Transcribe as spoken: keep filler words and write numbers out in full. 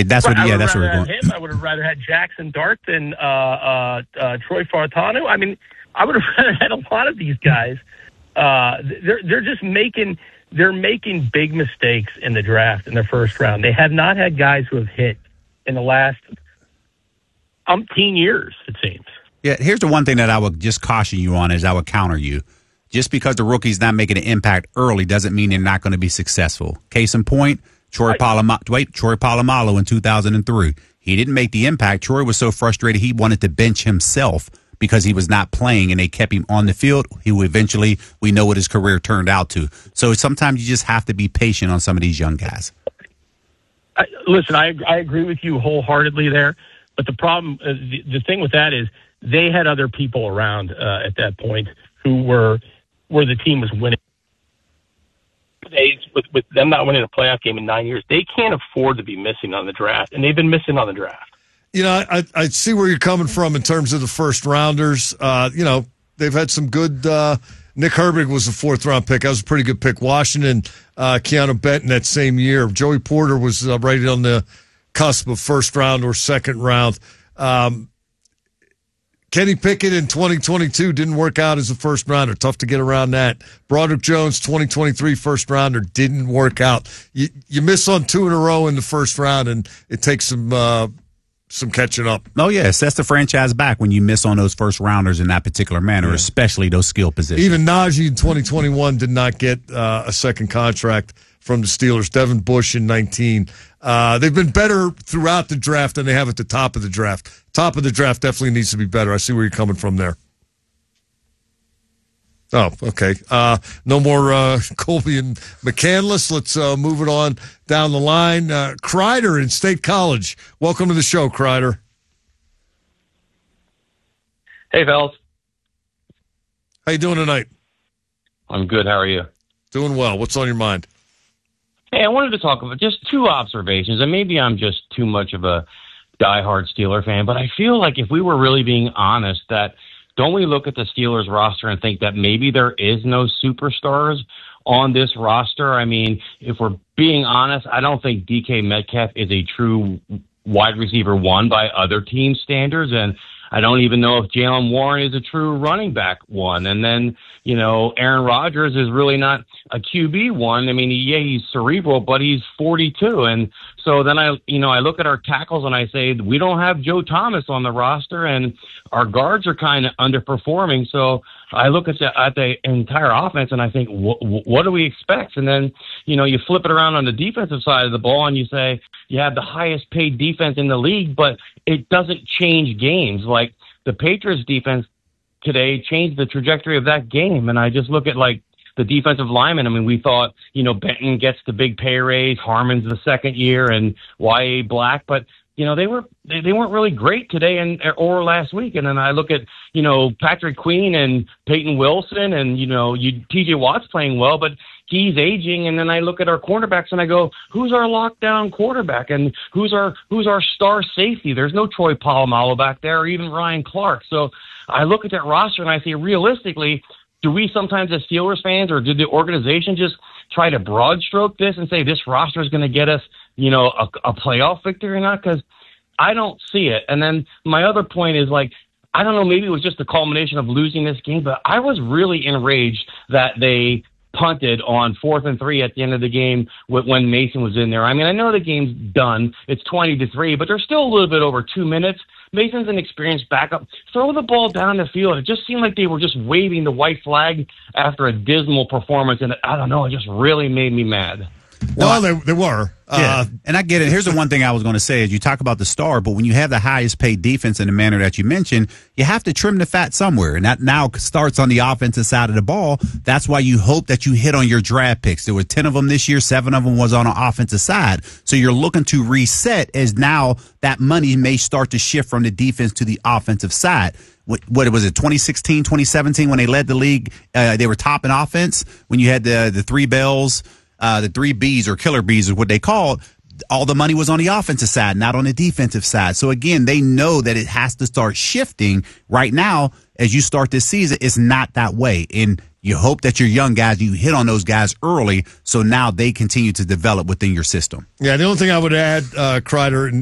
that's what. Right, Yeah, that's where we're going. Him. I would have rather had Jackson Dart than uh, uh, uh, Troy Fautanu. I mean, I would have rather had a lot of these guys. Uh, they're they're just making they're making big mistakes in the draft in the first round. They have not had guys who have hit in the last umpteen years, it seems. Yeah, here's the one thing that I would just caution you on is I would counter you. Just because the rookie's not making an impact early doesn't mean they're not going to be successful. Case in point, Troy Polamalu, wait, Troy Polamalu in two thousand three. He didn't make the impact. Troy was so frustrated he wanted to bench himself because he was not playing, and they kept him on the field. He would eventually, we know what his career turned out to. So sometimes you just have to be patient on some of these young guys. I, listen, I I agree with you wholeheartedly there, but the problem, uh, the, the thing with that is they had other people around uh, at that point who were where the team was winning. They, with, with them not winning a playoff game in nine years, they can't afford to be missing on the draft, and they've been missing on the draft. You know, I, I see where you're coming from in terms of the first rounders. Uh, you know, they've had some good. Uh, Nick Herbig was a fourth round pick. That was a pretty good pick. Washington, uh, Keanu Benton that same year. Joey Porter was uh, right on the cusp of first round or second round. Um, Kenny Pickett in twenty twenty-two didn't work out as a first rounder. Tough to get around that. Broderick Jones, twenty twenty-three first rounder, didn't work out. You, you miss on two in a row in the first round, and it takes some uh, some catching up. Oh, yeah, it sets the franchise back when you miss on those first rounders in that particular manner, yeah. Especially those skill positions. Even Najee in twenty twenty-one did not get uh, a second contract from the Steelers. Devin Bush in nineteen. Uh, they've been better throughout the draft than they have at the top of the draft. Top of the draft definitely needs to be better. I see where you're coming from there. Oh, okay. Uh, no more uh, Colby and McCandless. Let's uh, move it on down the line. Uh, Kreider in State College. Welcome to the show, Kreider. Hey, fellas. How you doing tonight? I'm good. How are you? Doing well. What's on your mind? Hey, I wanted to talk about just two observations, and maybe I'm just too much of a diehard Steeler fan, but I feel like if we were really being honest, that don't we look at the Steelers roster and think that maybe there is no superstars on this roster? I mean, if we're being honest, I don't think D K Metcalf is a true wide receiver one by other team standards, and I don't even know if Jaylen Warren is a true running back one. And then, you know, Aaron Rodgers is really not a Q B one. I mean, yeah, he's cerebral, but he's forty-two. And so then I, you know, I look at our tackles and I say, we don't have Joe Thomas on the roster, and our guards are kind of underperforming. So I look at the, at the entire offense and I think, wh- what do we expect? And then, you know, you flip it around on the defensive side of the ball and you say, you have the highest paid defense in the league, but it doesn't change games. Like the Patriots defense today changed the trajectory of that game. And I just look at like the defensive linemen. I mean, we thought, you know, Benton gets the big pay raise, Harmon's the second year, and Y A Black, but you know, they were they, they weren't really great today and or last week. And then I look at, you know, Patrick Queen and Peyton Wilson, and you know, you T J Watt's playing well, but he's aging. And then I look at our cornerbacks and I go, who's our lockdown quarterback, and who's our who's our star safety? There's no Troy Polamalu back there, or even Ryan Clark. So I look at that roster and I say, realistically, do we sometimes as Steelers fans, or did the organization just try to broad stroke this and say this roster is going to get us, you know, a, a playoff victory or not? Because I don't see it. And then my other point is, like, I don't know, maybe it was just the culmination of losing this game, but I was really enraged that they punted on fourth and three at the end of the game when Mason was in there. I mean, I know the game's done. It's twenty to three, but there's still a little bit over two minutes. Mason's an experienced backup. Throw the ball down the field. It just seemed like they were just waving the white flag after a dismal performance, and I don't know, it just really made me mad. Well, they, they were. Yeah, Uh, and I get it. Here's the one thing I was going to say is you talk about the star, but when you have the highest paid defense in the manner that you mentioned, you have to trim the fat somewhere. And that now starts on the offensive side of the ball. That's why you hope that you hit on your draft picks. There were ten of them this year. Seven of them was on the offensive side. So you're looking to reset as now that money may start to shift from the defense to the offensive side. What, what was it, twenty sixteen, twenty seventeen, when they led the league? Uh, they were top in offense when you had the, the three bells. Uh, the three B's, or killer B's is what they called. All the money was on the offensive side, not on the defensive side. So again, they know that it has to start shifting right now. As you start this season, it's not that way. And you hope that your young guys, you hit on those guys early, so now they continue to develop within your system. Yeah, the only thing I would add, uh, Kreider,